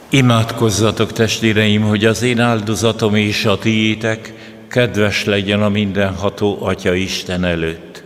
Imádkozzatok, testvéreim, hogy az én áldozatom és a tiétek kedves legyen a mindenható Atya Isten előtt.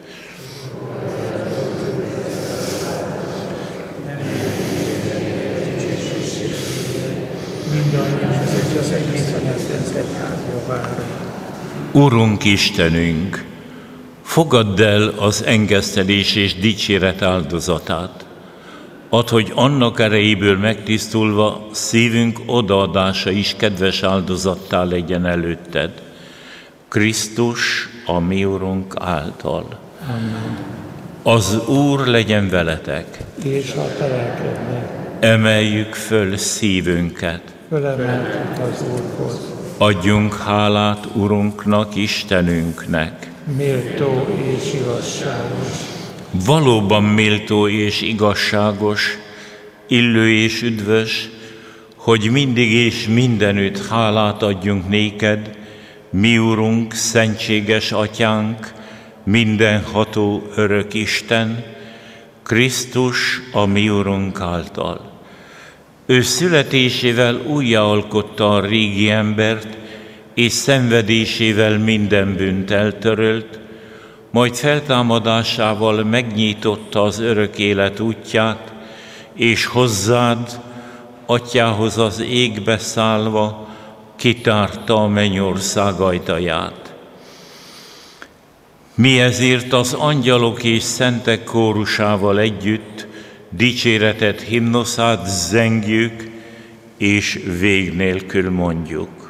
Urunk Istenünk, fogadd el az engesztelés és dicséret áldozatát. Add, hogy annak erejéből megtisztulva szívünk odaadása is kedves áldozattá legyen előtted. Krisztus, a mi Urunk által. Amen. Az Úr legyen veletek. És a te lelkednek. Emeljük föl szívünket. Fölemeltük az Úrhoz. Adjunk hálát Urunknak, Istenünknek. Méltó és igazságos. Valóban méltó és igazságos, illő és üdvös, hogy mindig és mindenütt hálát adjunk néked, mi Urunk, szentséges Atyánk, mindenható örök Isten, Krisztus, a mi Urunk által. Ő születésével újjáalkotta a régi embert, és szenvedésével minden bűnt eltörölt, majd feltámadásával megnyitotta az örök élet útját, és hozzád, Atyához az égbe szállva, kitárta a mennyország ajtaját. Mi ezért az angyalok és szentek kórusával együtt dicséretet, himnoszát zengjük, és vég nélkül mondjuk.